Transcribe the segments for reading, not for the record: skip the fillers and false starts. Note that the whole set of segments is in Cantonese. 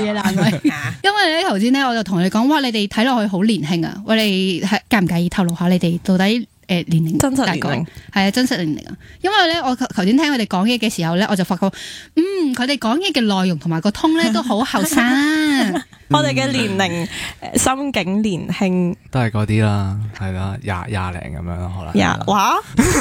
嘢難為。因為咧頭先咧我就同你講，哇！你哋睇落去好年輕啊！我哋係介唔介意透露下你哋到底年齡真實年齡係啊，真實年齡啊！因為咧我頭先聽佢哋講嘢嘅時候咧，我就發覺佢哋講嘢嘅內容同埋個通咧都好後生。 我哋嘅年齡心境年輕， 都係嗰啲啦，係啦，廿零咁樣咯，可能。 哇，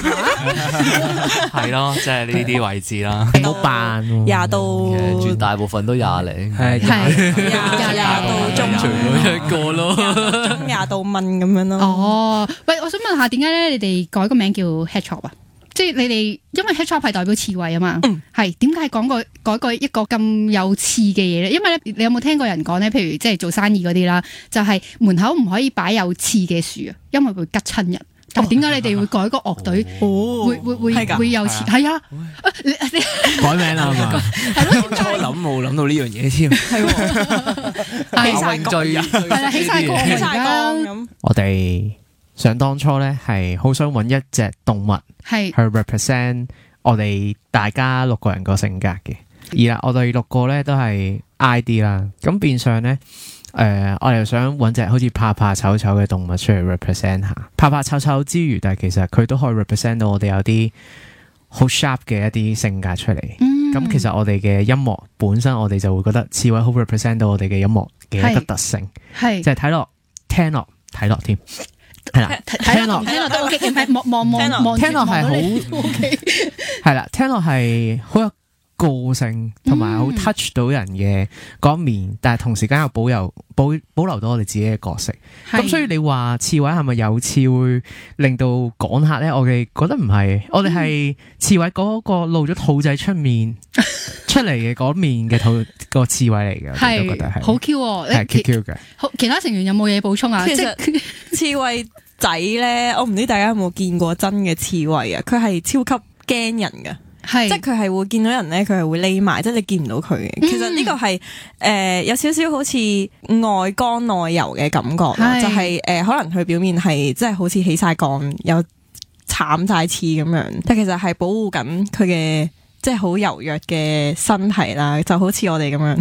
係咯，即係呢啲位置啦。 唔好扮喎， 廿到絕大部分都廿零， 係廿到中， 除咗一個咯， 廿到問咁樣咯。 哦，喂，我想問下點解咧？你哋改個名叫 Hedgehog 啊？即係你哋，因為 Hedgehog 係代表刺猬啊嘛，係點解改個一個咁有刺嘅嘢咧？因為咧，你有冇聽過人講咧？譬如即係做生意嗰啲啦，就係門口唔可以擺有刺嘅樹啊，因為會吉親人。但係點解你哋會改個樂隊？會有刺？係啊， 改名啦嘛。 係咯， 初諗冇諗到呢樣嘢添。 係起晒最係啦，起晒槓起晒而家咁。 我哋想當初咧係好想揾一隻動物係去 represent 我哋大家6個人個性格嘅。而啦，我哋6個咧都係 ID 啦，咁變相咧。我哋想揾隻好似怕怕醜醜嘅動物出嚟 represent 下，怕怕醜醜之餘，但係其實佢都可以 represent 到我哋有啲好 sharp 嘅一啲性格出嚟。咁其實我哋嘅音樂本身，我哋就會覺得刺猬好 represent 到我哋嘅音樂嘅一個特性， 係就係睇落聽落添，係啦，聽落都 OK，唔係望聽落係好 OK， 係啦，聽落係好有個性同埋好 touch 到人嘅嗰一面，但係同時間又保留到我哋自己嘅角色。咁所以你話刺猬係咪有刺會令到趕客咧？我哋覺得唔係，我哋係刺猬嗰個露咗肚仔出嚟嘅嗰面嘅個刺猬嚟嘅，我都覺得係好 Q 喎， 係 Q 嘅。 好，其他成員有冇嘢補充啊？ 其實刺猬仔咧，我唔知大家有冇見過真嘅刺猬啊？佢係超級驚人㗎。 係， 即係佢係會見到人咧，佢係會匿埋，即係你見唔到佢嘅。其實呢個係有少少好似外剛內柔嘅感覺，就係可能佢表面係即係好似起晒槓，有慘晒刺咁樣，但其實係保護緊佢嘅即係好柔弱嘅身體啦，就好似我哋咁樣。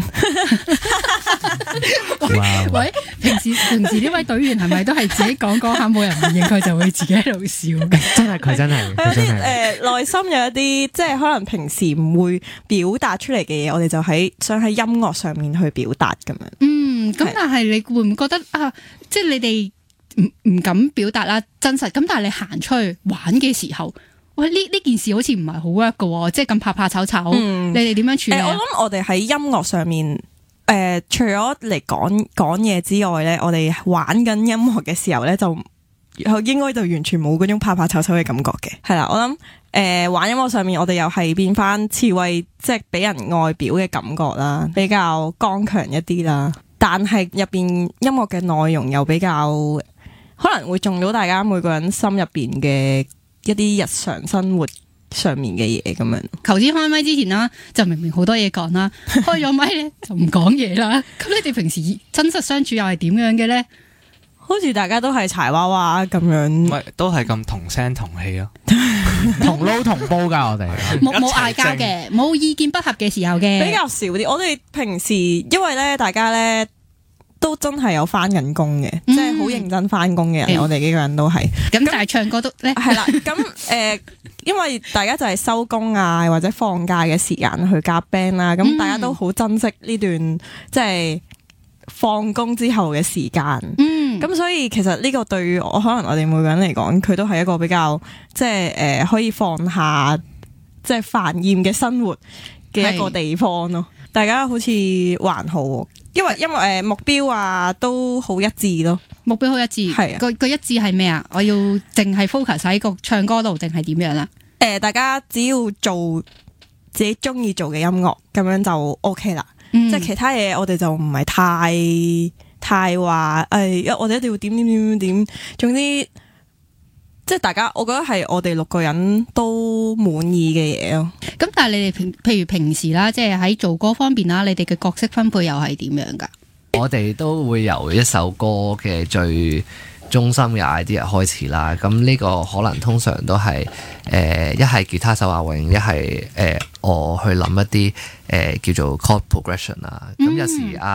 喂，平時呢位隊員係咪都係自己講下冇人回應佢就會自己喺度笑嘅？ 真係佢真係內心有一啲即係可能平時唔會表達出嚟嘅嘢，我哋就想喺音樂上面去表達咁樣。 咁但係你會唔會覺得啊？即係你哋唔敢表達啦，真實咁，但係你行出去玩嘅時候，喂呢件事好似唔係好 work 㗎，即係咁怕醜醜。你哋點樣處理？ 我諗我哋喺音樂上面。除咗嚟講嘢之外咧，我哋玩緊音樂嘅時候咧，就應該就完全冇嗰種怕怕醜醜嘅感覺嘅。係啦，我諗玩音樂上面，我哋又係變翻刺猬，即係俾人外表嘅感覺啦，比較剛強一啲啦。但係入邊音樂嘅內容又比較可能會中到大家每個人心入邊嘅一啲日常生活上面嘅嘢咁樣。 頭先開麥之前啦，就明明好多嘢講啦，開咗麥咧就唔講嘢啦。咁你哋平時真實相處又係點樣嘅咧？ 好似大家都係柴娃娃咁樣， 唔係都係咁同聲同氣咯， 同撈同煲噶我哋， 冇嗌交嘅，冇意見不合嘅時候嘅， 比較少啲。我哋平時因為咧，大家咧都真係有翻緊工嘅，即係好認真翻工嘅人，我哋幾個人都係。 咁但係唱歌都咧係啦，咁因為大家就係收工啊，或者放假嘅時間去夾 band 啦，咁大家都好珍惜呢段即係放工之後嘅時間。咁所以其實呢個對於可能我哋每個人嚟講，佢都係一個比較即係可以放下即係煩厭嘅生活嘅一個地方咯。大家好似還好，因為目標啊都好一致咯。 目標好一致，係個一致係咩啊？我要淨係 focus 喺個唱歌度，定係點樣啊？ 大家只要做自己中意做嘅音樂，咁樣就 OK 啦。即係其他嘢，我哋就唔係太話我哋一定要點。總之，即係大家，我覺得係我哋6個人都滿意嘅嘢咯。 咁但係你哋譬如平時啦，即係喺做歌方面啦，你哋嘅角色分配又係點樣噶？ 我哋都會由一首歌嘅最中心嘅 idea 開始啦。咁呢個可能通常都係一係吉他手阿永，一係我去諗一啲叫做 chord progression 啊。咁有時